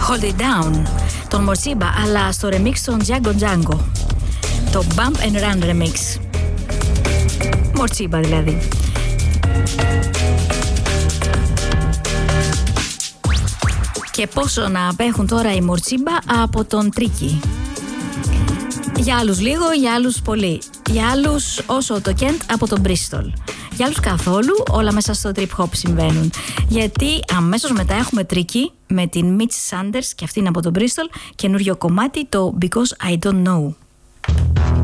Hold It Down, τον Μορτσίμπα, αλλά στο remix των Django Django. Το Bump and Run remix. Μορτσίμπα δηλαδή. Και πόσο να απέχουν τώρα οι Μορτσίμπα από τον Τρίκι. Για άλλους λίγο, για άλλους πολύ. Για άλλους όσο το Kent από τον Bristol. Για άλλους καθόλου, όλα μέσα στο trip hop συμβαίνουν. Γιατί αμέσως μετά έχουμε Τρίκι με την Mitch Sanders, και αυτή είναι από τον Bristol, καινούριο κομμάτι, το Because I Don't Know.